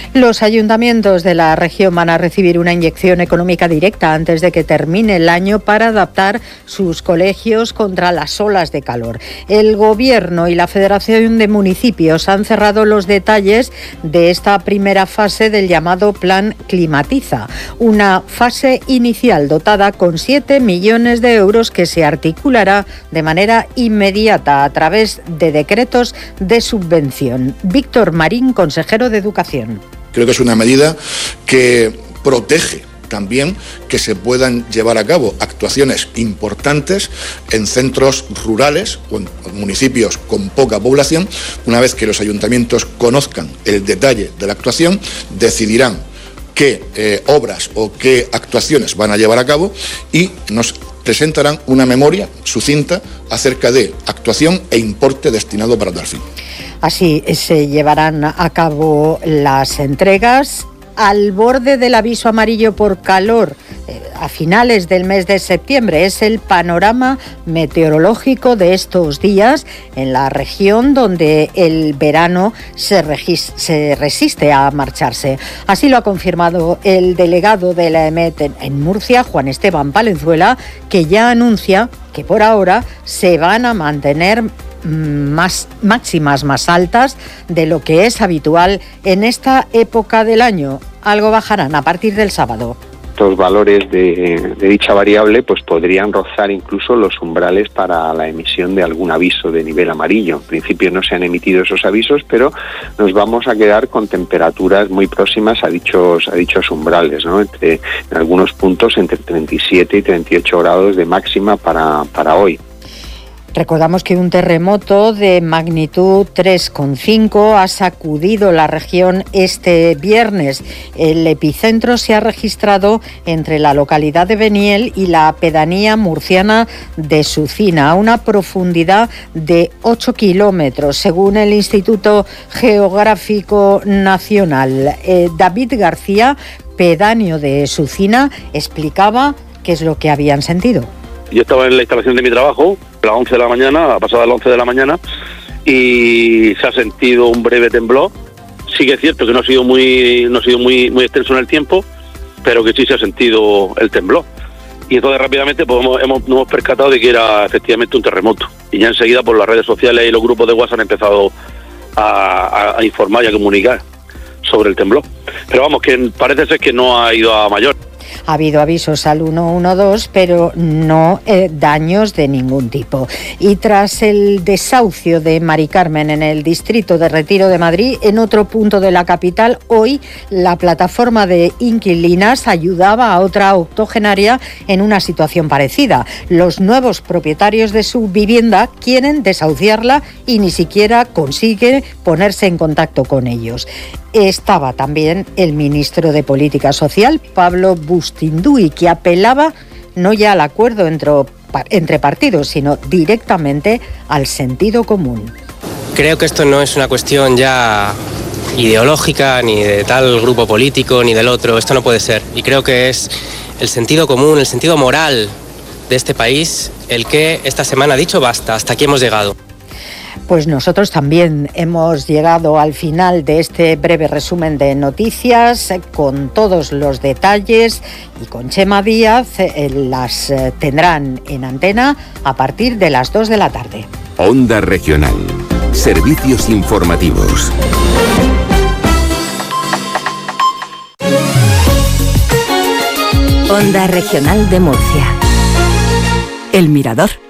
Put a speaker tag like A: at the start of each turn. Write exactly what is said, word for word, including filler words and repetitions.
A: Los ayuntamientos de la región van a recibir una inyección económica directa antes de que termine el año para adaptar sus colegios contra las olas de calor. El Gobierno y la Federación de Municipios han cerrado los detalles de esta primera fase del llamado Plan Climatiza, una fase inicial dotada con siete millones de euros que se articulará de manera inmediata a través de decretos de subvención. Víctor Marín, consejero de Educación.
B: Creo que es una medida que protege también que se puedan llevar a cabo actuaciones importantes en centros rurales o en municipios con poca población. Una vez que los ayuntamientos conozcan el detalle de la actuación, decidirán qué eh, obras o qué actuaciones van a llevar a cabo y nos presentarán una memoria sucinta acerca de actuación e importe destinado para tal fin.
A: Así se llevarán a cabo las entregas. Al borde del aviso amarillo por calor eh, a finales del mes de septiembre es el panorama meteorológico de estos días en la región donde el verano se, regis- se resiste a marcharse. Así lo ha confirmado el delegado de la E M E T en, en Murcia, Juan Esteban Palenzuela, que ya anuncia que por ahora se van a mantener más máximas más altas de lo que es habitual en esta época del año. Algo bajarán a partir del sábado.
C: Estos valores de, de dicha variable pues podrían rozar incluso los umbrales para la emisión de algún aviso de nivel amarillo. En principio no se han emitido esos avisos, pero nos vamos a quedar con temperaturas muy próximas a dichos a dichos umbrales, ¿no? Entre, en algunos puntos entre treinta y siete y treinta y ocho grados de máxima para, para hoy.
A: Recordamos que un terremoto de magnitud tres coma cinco ha sacudido la región este viernes. El epicentro se ha registrado entre la localidad de Beniel y la pedanía murciana de Sucina, a una profundidad de ocho kilómetros, según el Instituto Geográfico Nacional. Eh, David García, pedáneo de Sucina, explicaba qué es lo que habían sentido.
D: Yo estaba en la instalación de mi trabajo a las once de la mañana, a pasar a las once de la mañana, y se ha sentido un breve temblor. Sí que es cierto que no ha sido muy no ha sido muy muy extenso en el tiempo, pero que sí se ha sentido el temblor. Y entonces rápidamente pues, hemos, hemos, nos hemos percatado de que era efectivamente un terremoto. Y ya enseguida por las redes sociales y los grupos de WhatsApp han empezado a, a, a informar y a comunicar sobre el temblor. Pero vamos, que parece ser que no ha ido a mayor.
A: Ha habido avisos al uno uno dos, pero no eh, daños de ningún tipo. Y tras el desahucio de Mari Carmen en el distrito de Retiro de Madrid, en otro punto de la capital, hoy la plataforma de inquilinas ayudaba a otra octogenaria en una situación parecida. Los nuevos propietarios de su vivienda quieren desahuciarla y ni siquiera consigue ponerse en contacto con ellos. Estaba también el ministro de Política Social, Pablo Bustinduy, que apelaba no ya al acuerdo entre, entre partidos, sino directamente al sentido común.
E: Creo que esto no es una cuestión ya ideológica, ni de tal grupo político, ni del otro. Esto no puede ser. Y creo que es el sentido común, el sentido moral de este país el que esta semana ha dicho basta, hasta aquí hemos llegado.
A: Pues nosotros también hemos llegado al final de este breve resumen de noticias con todos los detalles y con Chema Díaz. Las tendrán en antena a partir de las dos de la tarde.
F: Onda Regional. Servicios informativos.
G: Onda Regional de Murcia. El Mirador.